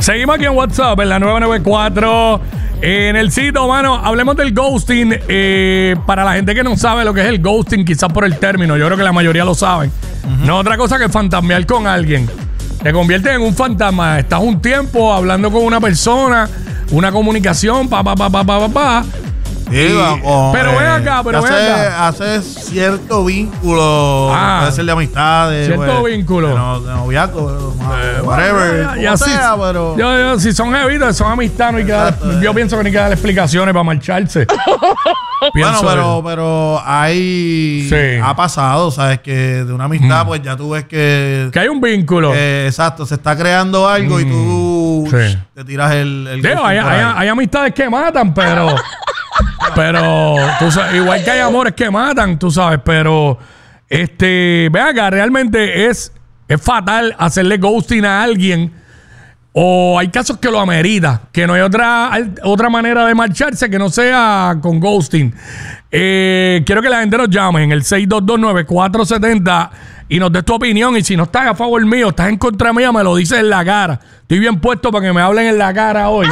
Seguimos aquí en WhatsApp, en la 994. En el sitio, mano, hablemos del ghosting. Para la gente que no sabe lo que es el ghosting, quizás por el término, yo creo que la mayoría lo saben. No es otra cosa que fantasmear con alguien. Te conviertes en un fantasma. Estás un tiempo hablando con una persona, una comunicación, pero ven acá, haces cierto vínculo, puede ser de amistades, cierto vínculo, de noviazgo, whatever, pero si son jevitos, son amistades, no hay que dar, yo pienso que no hay que dar explicaciones para marcharse. Bueno, pero hay ha pasado, sabes, que de una amistad pues ya tú ves que hay un vínculo, exacto, se está creando algo y tú te tiras el hay amistades que matan, pero tú sabes, igual que hay amores que matan, tú sabes, pero ve acá, realmente es fatal hacerle ghosting a alguien, o hay casos que lo amerita, que no hay otra manera de marcharse que no sea con ghosting. Quiero que la gente nos llame en el 6229470 y nos des tu opinión, y si no estás a favor mío, estás en contra mía, me lo dices en la cara. Estoy bien puesto para que me hablen en la cara hoy.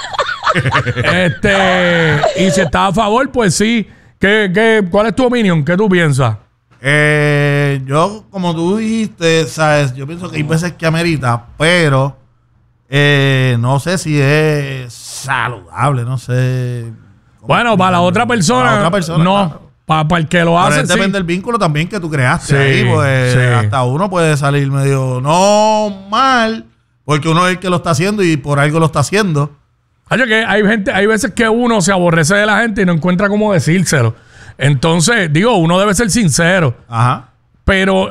Y si estás a favor, pues sí. ¿Cuál es tu opinión? ¿Qué tú piensas? Yo, como tú dijiste, sabes, yo pienso que hay veces que amerita, pero no sé si es saludable, no sé. Bueno, para la otra persona, no. Para el que lo hace, depende del vínculo también que tú creaste ahí, pues hasta uno puede salir medio no mal, porque uno es el que lo está haciendo y por algo lo está haciendo. Que hay veces que uno se aborrece de la gente y no encuentra cómo decírselo. Entonces, uno debe ser sincero. Ajá. Pero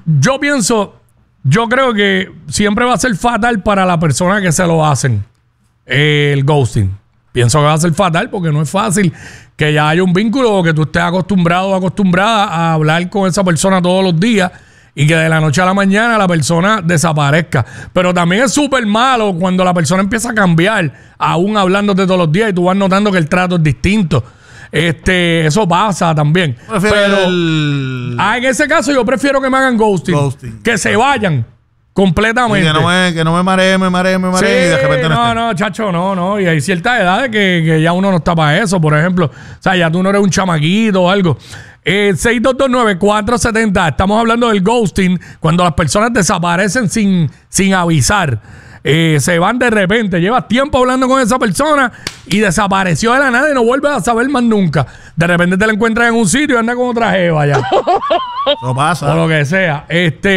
yo creo que siempre va a ser fatal para la persona que se lo hacen el ghosting. Pienso que va a ser fatal porque no es fácil que ya haya un vínculo o que tú estés acostumbrado o acostumbrada a hablar con esa persona todos los días y que de la noche a la mañana la persona desaparezca. Pero también es súper malo cuando la persona empieza a cambiar, aún hablándote todos los días, y tú vas notando que el trato es distinto. Eso pasa también. En ese caso yo prefiero que me hagan ghosting. Que se vayan completamente. Que no me maree, sí, y de repente chacho, no. Y hay ciertas edades que ya uno no está para eso, por ejemplo. O sea, ya tú no eres un chamaquito o algo. 6229470. Estamos hablando del ghosting, cuando las personas desaparecen sin avisar. Se van de repente. Llevas tiempo hablando con esa persona y desapareció de la nada y no vuelves a saber más nunca. De repente te la encuentras en un sitio y anda con otra jeva ya. Eso pasa. O lo que sea.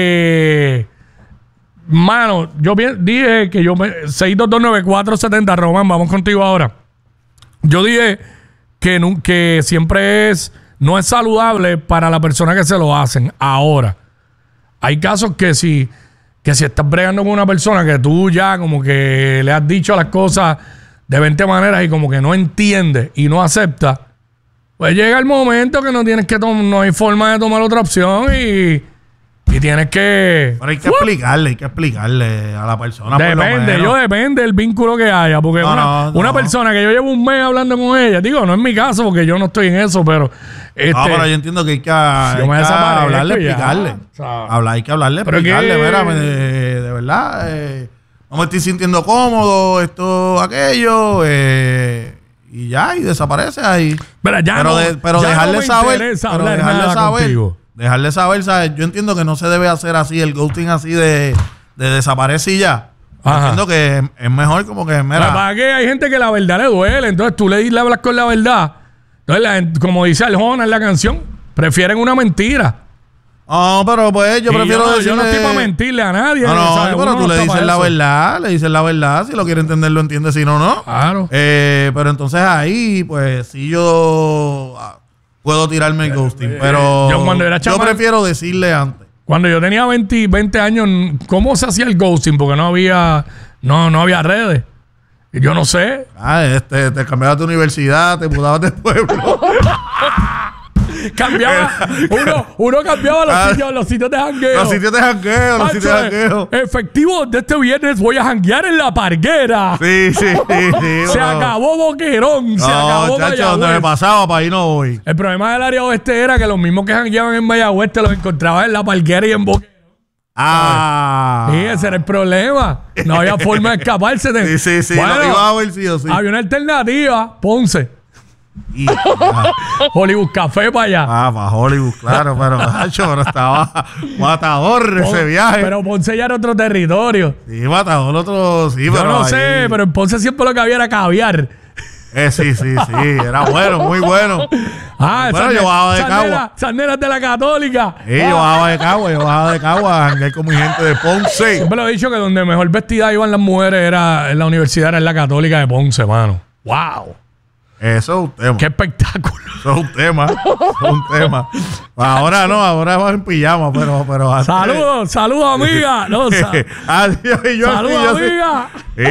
Mano, yo dije que 6229470, Román, vamos contigo ahora. Yo dije que siempre no es saludable para la persona que se lo hacen. Ahora, hay casos que si estás bregando con una persona que tú ya como que le has dicho las cosas de 20 maneras y como que no entiende y no acepta, pues llega el momento que no hay forma de tomar otra opción y tienes que... Pero hay que explicarle a la persona. Depende del vínculo que haya. Porque una persona que yo llevo un mes hablando con ella, no es mi caso porque yo no estoy en eso, pero... pero yo entiendo que hay que hablarle, explicarle. Hay que hablarle, explicarle. Mira, de verdad, no me estoy sintiendo cómodo, esto, aquello, y desaparece ahí. Pero dejarle saber. Dejarle saber, ¿sabes? Yo entiendo que no se debe hacer así, el ghosting así de desaparece y ya. Entiendo que es mejor como que... ¿Para qué? Hay gente que la verdad le duele, entonces tú le hablas con la verdad. Entonces, como dice Arjona en la canción, prefieren una mentira. Pero pues yo prefiero decirle... Yo no estoy para mentirle a nadie. Pero tú le dices la verdad, si lo quiere entender lo entiende, si no. Claro. Pero entonces ahí, pues, si yo... puedo tirarme el ghosting, pero yo prefiero decirle antes. Cuando yo tenía 20 años, ¿cómo se hacía el ghosting? Porque no había redes. Yo no sé. Te cambiabas de universidad, te mudabas de pueblo. Uno cambiaba los sitios de jangueo. Los sitios de jangueo. Efectivo, de este viernes voy a janguear en La Parguera. Sí. Se acabó Boquerón. Se acabó Mayagüez. Donde me pasaba, para ahí no voy. El problema del área oeste era que los mismos que jangueaban en Mayagüez te los encontrabas en La Parguera y en Boquerón. Sí, ese era el problema. No había forma de escaparse. Sí. Bueno, iba a ver sí o sí. Había una alternativa, Ponce. Hollywood Café para allá. Para Hollywood, claro, pero estaba matador ese viaje. Pero Ponce ya era otro territorio. Sí, matador otro, sí, yo pero no sé, pero en Ponce siempre lo que había era caviar. Sí, era bueno, muy bueno. Bueno, yo bajaba de Cagua. Sanderas de la Católica. Sí, yo bajaba de Cagua, a janguear con mi gente de Ponce. Siempre lo he dicho que donde mejor vestida iban las mujeres era en la universidad, era en la Católica de Ponce, mano. ¡Wow! Eso es un tema. ¡Qué espectáculo! Eso es un tema. Ahora no, ahora vas en pijama, pero antes... Saludos, amiga. No, Adiós, saludos, amiga.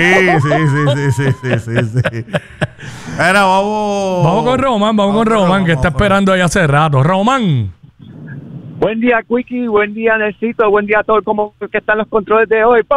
Sí. Era, vamos con Román, que está esperando ahí hace rato. Román. Buen día, Quickie. Buen día, Necesito. Buen día a todos. ¿Cómo que están los controles de hoy?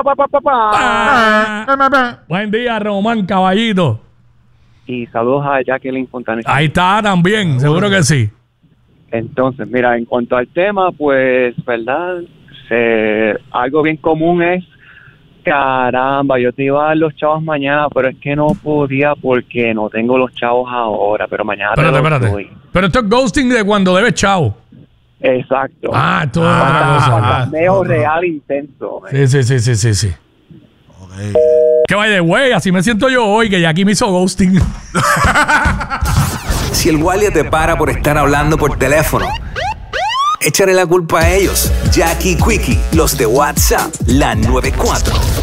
Buen día, Román, caballito. Y saludos a Jacqueline Fontanes. Ahí está también, seguro que sí. Entonces, mira, en cuanto al tema, pues, ¿verdad? Algo bien común es, caramba, yo te iba a dar los chavos mañana, pero es que no podía porque no tengo los chavos ahora, pero mañana Espérate. Pero esto es ghosting de cuando debes chavo. Exacto. Esto es otra cosa. Meo real intenso. Sí. Okay. Que by the way, así me siento yo hoy, que Jackie me hizo ghosting. Si el guardia te para por estar hablando por teléfono, échale la culpa a ellos. Jackie y Quickie, los de WhatsApp, la 94.